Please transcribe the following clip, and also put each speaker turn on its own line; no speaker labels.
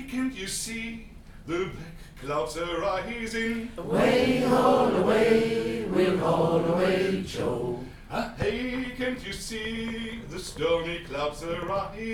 Hey, can't you see the black clouds are rising?
Away, all away, we'll all away, Joe.
Hey, can't you see the stormy clouds are rising?